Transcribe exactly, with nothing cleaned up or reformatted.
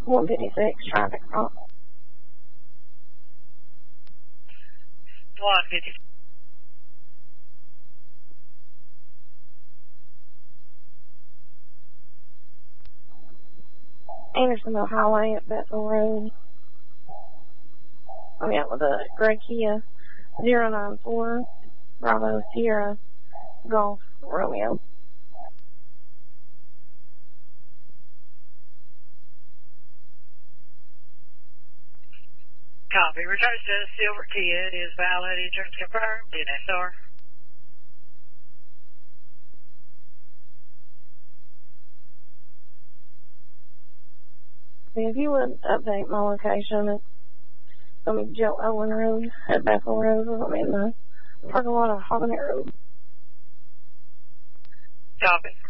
one fifty-six traffic stop. one fifty. Andersonville Highway at Bethel Road. I'm out with a gray Kia zero nine four Bravo Sierra Golf Romeo. Copy. Return to Silver Kia. It is valid. Insurance confirmed. N S R. If you would update my location, it's going to be Joe Owen Road at Bethel Road. I'm in the parking lot of Habanero Road. Copy.